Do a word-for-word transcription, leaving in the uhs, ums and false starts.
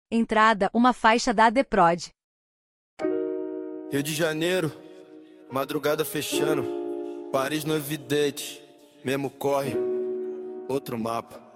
Entrada, uma faixa da ADPROD. Rio de Janeiro, madrugada fechando. Paris no evidente, mesmo corre, outro mapa.